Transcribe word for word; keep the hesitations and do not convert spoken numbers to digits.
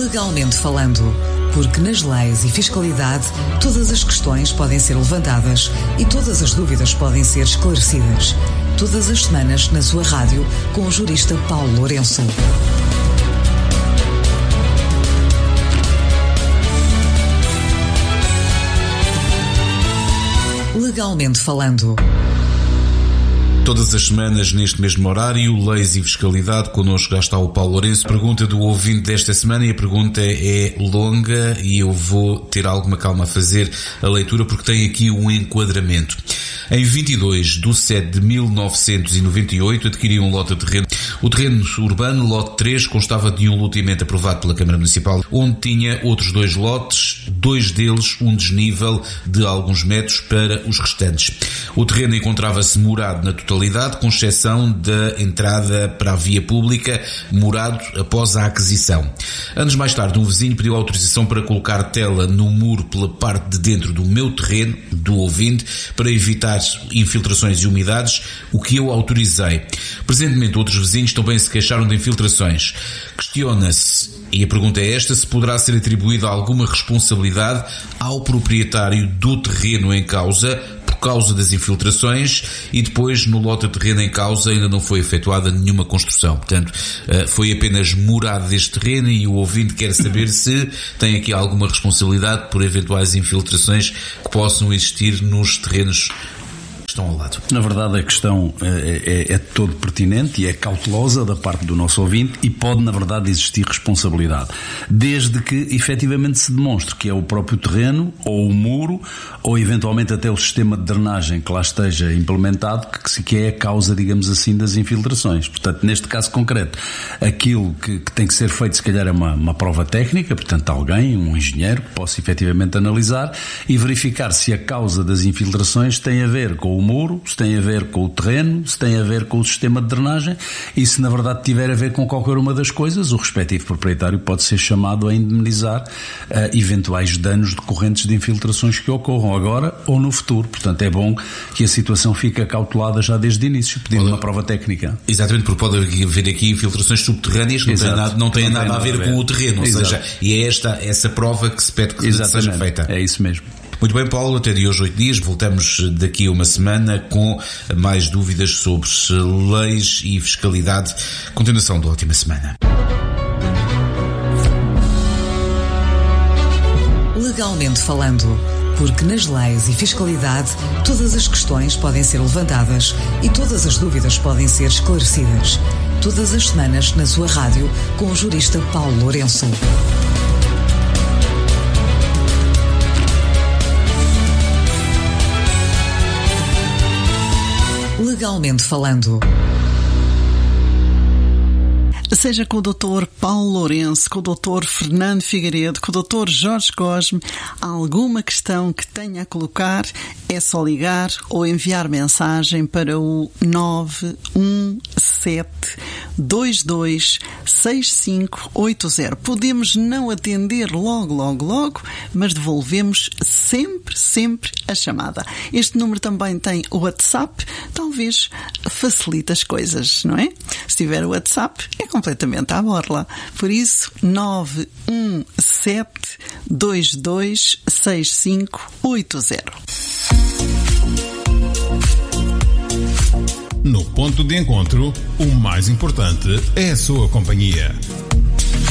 Legalmente falando, porque nas leis e fiscalidade todas as questões podem ser levantadas e todas as dúvidas podem ser esclarecidas. Todas as semanas na sua rádio com o jurista Paulo Lourenço. Legalmente falando. Todas as semanas, neste mesmo horário, Leis e Fiscalidade, connosco já está o Paulo Lourenço. Pergunta do ouvinte desta semana, e a pergunta é longa e eu vou ter alguma calma a fazer a leitura porque tem aqui um enquadramento. Em vinte e dois de setembro de mil novecentos e noventa e oito adquiri um lote de terreno. O terreno urbano, lote três, constava de um loteamento aprovado pela Câmara Municipal, onde tinha outros dois lotes, dois deles um desnível de alguns metros para os restantes. O terreno encontrava-se morado na totalidade, com exceção da entrada para a via pública, morado após a aquisição. Anos mais tarde, um vizinho pediu autorização para colocar tela no muro pela parte de dentro do meu terreno, do ouvinte, para evitar infiltrações e umidades, o que eu autorizei. Presentemente, outros vizinhos também se queixaram de infiltrações. Questiona-se, e a pergunta é esta, se poderá ser atribuída alguma responsabilidade ao proprietário do terreno em causa por causa das infiltrações, e depois no lote de terreno em causa ainda não foi efetuada nenhuma construção. Portanto, foi apenas morada deste terreno e o ouvinte quer saber se tem aqui alguma responsabilidade por eventuais infiltrações que possam existir nos terrenos que estão ao lado. Na verdade, a questão é, é, é todo pertinente e é cautelosa da parte do nosso ouvinte, e pode, na verdade, existir responsabilidade, desde que efetivamente se demonstre que é o próprio terreno, ou o muro, ou eventualmente até o sistema de drenagem que lá esteja implementado, que, que é a causa, digamos assim, das infiltrações. Portanto, neste caso concreto, aquilo que, que tem que ser feito, se calhar, é uma, uma prova técnica, portanto, alguém, um engenheiro, que possa efetivamente analisar e verificar se a causa das infiltrações tem a ver com o muro, se tem a ver com o terreno, se tem a ver com o sistema de drenagem, e se na verdade tiver a ver com qualquer uma das coisas, o respectivo proprietário pode ser chamado a indemnizar uh, eventuais danos decorrentes de infiltrações que ocorram agora ou no futuro. Portanto, é bom que a situação fique acautelada já desde o início, pedindo pode, uma prova técnica. Exatamente, porque pode haver aqui infiltrações subterrâneas que não têm nada, não têm não nada, nada a ver, a ver com o terreno, ou Exato. seja, e é esta essa prova que se pede que Exatamente. seja feita. É isso mesmo. Muito bem, Paulo, até de hoje oito dias, voltamos daqui a uma semana com mais dúvidas sobre leis e fiscalidade. Continuação da ótima semana. Legalmente falando, porque nas leis e fiscalidade todas as questões podem ser levantadas e todas as dúvidas podem ser esclarecidas. Todas as semanas na sua rádio com o jurista Paulo Lourenço. Legalmente falando. Seja com o doutor Paulo Lourenço, com o doutor Fernando Figueiredo, com o doutor Jorge Cosme, alguma questão que tenha a colocar, é só ligar ou enviar mensagem para o nove um sete, dois dois, seis cinco oito zero. Podemos não atender logo, logo, logo, mas devolvemos sempre, sempre a chamada. Este número também tem o WhatsApp, talvez facilite as coisas, não é? Se tiver o WhatsApp, é completamente à borla. Por isso, nove um sete, dois dois, seis cinco oito zero. No ponto de encontro, o mais importante é a sua companhia.